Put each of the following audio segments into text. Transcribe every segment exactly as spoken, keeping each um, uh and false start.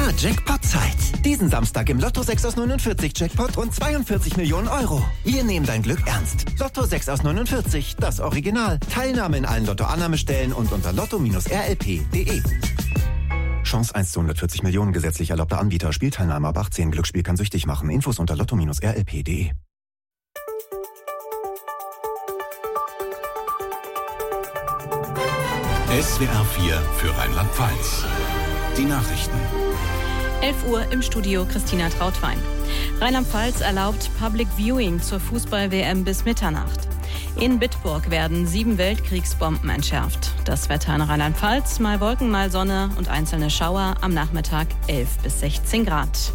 Super Jackpot-Zeit. Diesen Samstag im Lotto sechs aus neunundvierzig Jackpot und zweiundvierzig Millionen Euro. Wir nehmen dein Glück ernst. Lotto sechs aus neunundvierzig, das Original. Teilnahme in allen Lotto-Annahmestellen und unter lotto R L P punkt de. Chance eins zu hundertvierzig Millionen, gesetzlich erlaubter Anbieter. Spielteilnahme ab achtzehn. Glücksspiel kann süchtig machen. Infos unter lotto R L P punkt de. S W R vier für Rheinland-Pfalz. Die Nachrichten. elf Uhr im Studio, Christina Trautwein. Rheinland-Pfalz erlaubt Public Viewing zur Fußball-W M bis Mitternacht. In Bitburg werden sieben Weltkriegsbomben entschärft. Das Wetter in Rheinland-Pfalz, mal Wolken, mal Sonne und einzelne Schauer, am Nachmittag elf bis sechzehn Grad.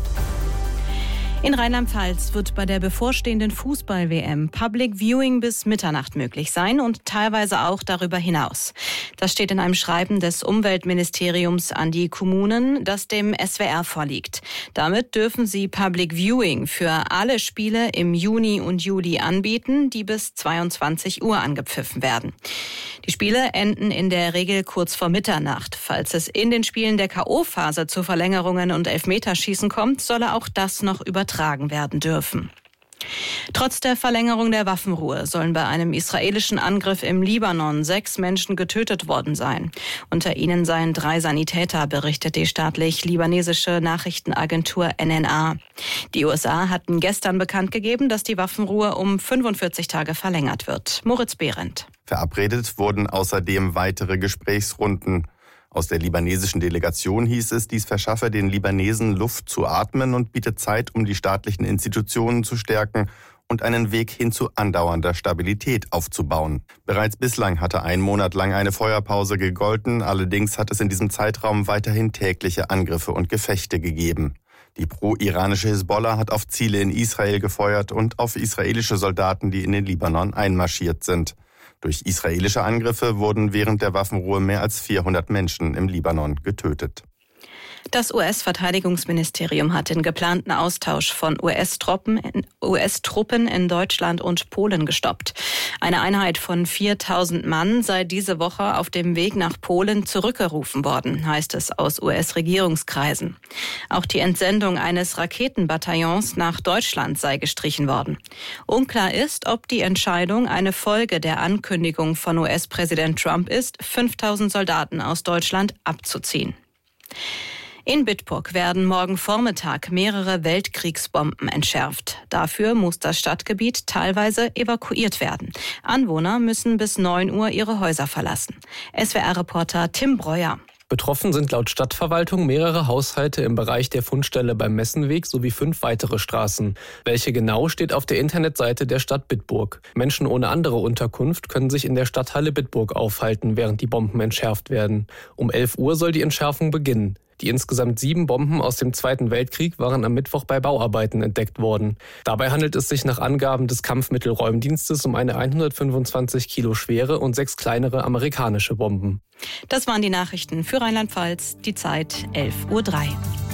In Rheinland-Pfalz wird bei der bevorstehenden Fußball-W M Public Viewing bis Mitternacht möglich sein und teilweise auch darüber hinaus. Das steht in einem Schreiben des Umweltministeriums an die Kommunen, das dem S W R vorliegt. Damit dürfen sie Public Viewing für alle Spiele im Juni und Juli anbieten, die bis zweiundzwanzig Uhr angepfiffen werden. Die Spiele enden in der Regel kurz vor Mitternacht. Falls es in den Spielen der K O-Phase zu Verlängerungen und Elfmeterschießen kommt, solle auch das noch übertragen werden dürfen. Trotz der Verlängerung der Waffenruhe sollen bei einem israelischen Angriff im Libanon sechs Menschen getötet worden sein. Unter ihnen seien drei Sanitäter, berichtet die staatlich-libanesische Nachrichtenagentur N N A. Die U S A hatten gestern bekannt gegeben, dass die Waffenruhe um fünfundvierzig Tage verlängert wird. Moritz Behrendt. Verabredet wurden außerdem weitere Gesprächsrunden. Aus der libanesischen Delegation hieß es, dies verschaffe den Libanesen Luft zu atmen und bietet Zeit, um die staatlichen Institutionen zu stärken und einen Weg hin zu andauernder Stabilität aufzubauen. Bereits bislang hatte ein Monat lang eine Feuerpause gegolten, allerdings hat es in diesem Zeitraum weiterhin tägliche Angriffe und Gefechte gegeben. Die pro-iranische Hisbollah hat auf Ziele in Israel gefeuert und auf israelische Soldaten, die in den Libanon einmarschiert sind. Durch israelische Angriffe wurden während der Waffenruhe mehr als vierhundert Menschen im Libanon getötet. Das U S-Verteidigungsministerium hat den geplanten Austausch von U S-Truppen U S-Truppen in Deutschland und Polen gestoppt. Eine Einheit von viertausend Mann sei diese Woche auf dem Weg nach Polen zurückgerufen worden, heißt es aus U S-Regierungskreisen. Auch die Entsendung eines Raketenbataillons nach Deutschland sei gestrichen worden. Unklar ist, ob die Entscheidung eine Folge der Ankündigung von U S-Präsident Trump ist, fünftausend Soldaten aus Deutschland abzuziehen. In Bitburg werden morgen Vormittag mehrere Weltkriegsbomben entschärft. Dafür muss das Stadtgebiet teilweise evakuiert werden. Anwohner müssen bis neun Uhr ihre Häuser verlassen. S W R-Reporter Tim Breuer. Betroffen sind laut Stadtverwaltung mehrere Haushalte im Bereich der Fundstelle beim Messenweg sowie fünf weitere Straßen. Welche genau, steht auf der Internetseite der Stadt Bitburg. Menschen ohne andere Unterkunft können sich in der Stadthalle Bitburg aufhalten, während die Bomben entschärft werden. Um elf Uhr soll die Entschärfung beginnen. Die insgesamt sieben Bomben aus dem Zweiten Weltkrieg waren am Mittwoch bei Bauarbeiten entdeckt worden. Dabei handelt es sich nach Angaben des Kampfmittelräumdienstes um eine hundertfünfundzwanzig Kilo schwere und sechs kleinere amerikanische Bomben. Das waren die Nachrichten für Rheinland-Pfalz. Die Zeit elf Uhr drei.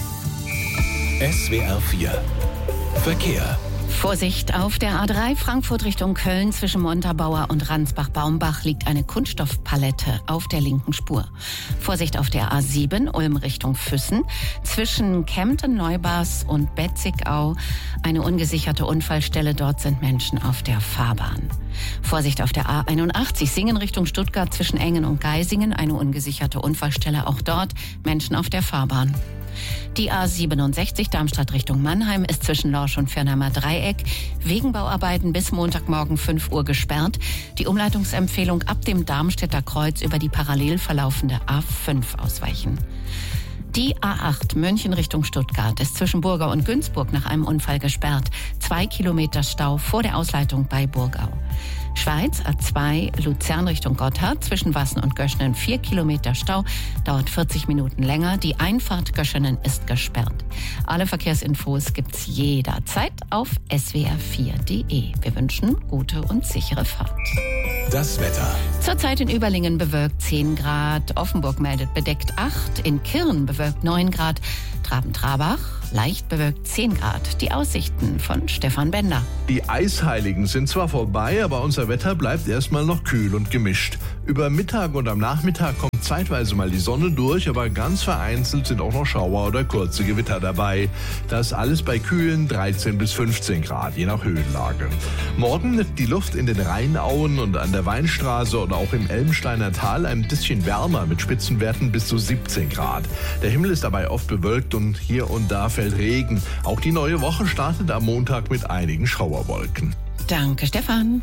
S W R vier Verkehr. Vorsicht, auf der A drei Frankfurt Richtung Köln zwischen Montabaur und Ransbach-Baumbach liegt eine Kunststoffpalette auf der linken Spur. Vorsicht auf der A sieben Ulm Richtung Füssen zwischen Kempten-Neubars und Betzigau. Eine ungesicherte Unfallstelle, dort sind Menschen auf der Fahrbahn. Vorsicht auf der A einundachtzig Singen Richtung Stuttgart zwischen Engen und Geisingen. Eine ungesicherte Unfallstelle, auch dort Menschen auf der Fahrbahn. Die A siebenundsechzig Darmstadt Richtung Mannheim ist zwischen Lorsch und Fernheimer Dreieck wegen Bauarbeiten bis Montagmorgen fünf Uhr gesperrt. Die Umleitungsempfehlung ab dem Darmstädter Kreuz über die parallel verlaufende A fünf ausweichen. Die A acht München Richtung Stuttgart ist zwischen Burgau und Günzburg nach einem Unfall gesperrt. Zwei Kilometer Stau vor der Ausleitung bei Burgau. Schweiz A zwei Luzern Richtung Gotthard zwischen Wassen und Göschenen vier Kilometer Stau, dauert vierzig Minuten länger. Die Einfahrt Göschenen ist gesperrt. Alle Verkehrsinfos gibt's jederzeit auf s w r vier punkt de. Wir wünschen gute und sichere Fahrt. Das Wetter. Zurzeit in Überlingen bewölkt zehn Grad, Offenburg meldet bedeckt acht, in Kirn bewölkt neun Grad, Traben-Trabach leicht bewölkt zehn Grad. Die Aussichten von Stefan Bender. Die Eisheiligen sind zwar vorbei, aber unser Wetter bleibt erstmal noch kühl und gemischt. Über Mittag und am Nachmittag kommt zeitweise mal die Sonne durch, aber ganz vereinzelt sind auch noch Schauer oder kurze Gewitter dabei. Das alles bei kühlen dreizehn bis fünfzehn Grad, je nach Höhenlage. Morgen wird die Luft in den Rheinauen und an der Weinstraße oder auch im Elmsteiner Tal ein bisschen wärmer mit Spitzenwerten bis zu siebzehn Grad. Der Himmel ist dabei oft bewölkt und hier und da fällt Regen. Auch die neue Woche startet am Montag mit einigen Schauerwolken. Danke, Stefan.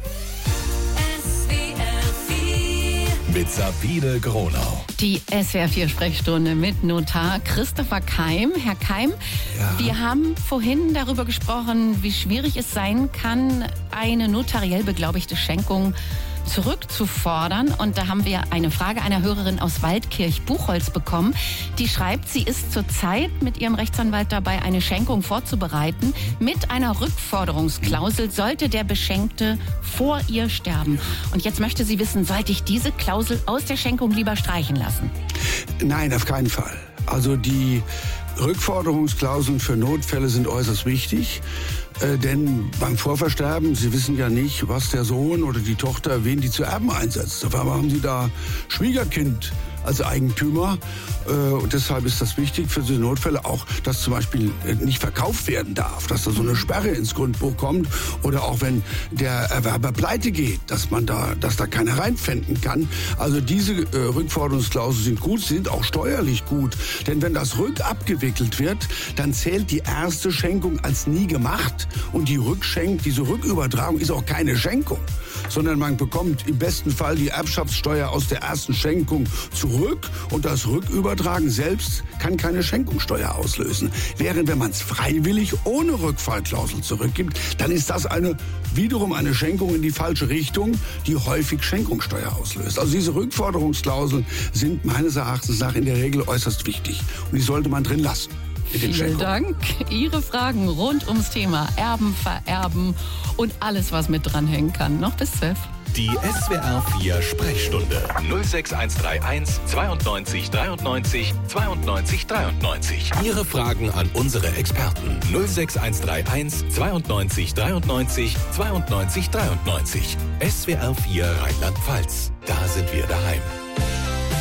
Mit Sabine Gronau. Die S W R vier Sprechstunde mit Notar Christopher Keim. Herr Keim, ja. Wir haben vorhin darüber gesprochen, wie schwierig es sein kann, eine notariell beglaubigte Schenkung zurückzufordern. Und da haben wir eine Frage einer Hörerin aus Waldkirch-Buchholz bekommen. Die schreibt, sie ist zurzeit mit ihrem Rechtsanwalt dabei, eine Schenkung vorzubereiten mit einer Rückforderungsklausel, sollte der Beschenkte vor ihr sterben. Und jetzt möchte sie wissen, sollte ich diese Klausel aus der Schenkung lieber streichen lassen? Nein, auf keinen Fall. Also die Rückforderungsklauseln für Notfälle sind äußerst wichtig. Äh, denn beim Vorversterben, Sie wissen ja nicht, was der Sohn oder die Tochter, wen die zu erben einsetzt. Auf einmal haben Sie da Schwiegerkind als Eigentümer. Äh, und deshalb ist das wichtig für diese Notfälle auch, dass zum Beispiel nicht verkauft werden darf, dass da so eine Sperre ins Grundbuch kommt oder auch wenn der Erwerber pleite geht, dass man da, dass da keiner reinpfänden kann. Also diese äh, Rückforderungsklauseln sind gut, sind auch steuerlich gut. Denn wenn das rückabgewickelt wird, dann zählt die erste Schenkung als nie gemacht und die Rückschenk, diese Rückübertragung ist auch keine Schenkung, sondern man bekommt im besten Fall die Erbschaftssteuer aus der ersten Schenkung zurück und das Rückübertragen selbst kann keine Schenkungssteuer auslösen. Während wenn man es freiwillig ohne Rückfallklausel zurückgibt, dann ist das eine wiederum eine Schenkung in die falsche Richtung, die häufig Schenkungssteuer auslöst. Also diese Rückforderungsklauseln sind meines Erachtens nach in der Regel äußerst wichtig und die sollte man drin lassen. Vielen Dank. Ihre Fragen rund ums Thema Erben, Vererben und alles, was mit dranhängen kann. Noch bis zwölf. Die S W R vier Sprechstunde null sechs eins drei eins zweiundneunzig dreiundneunzig zweiundneunzig dreiundneunzig. Ihre Fragen an unsere Experten null sechs eins drei eins zweiundneunzig dreiundneunzig zweiundneunzig dreiundneunzig. S W R vier Rheinland-Pfalz. Da sind wir daheim.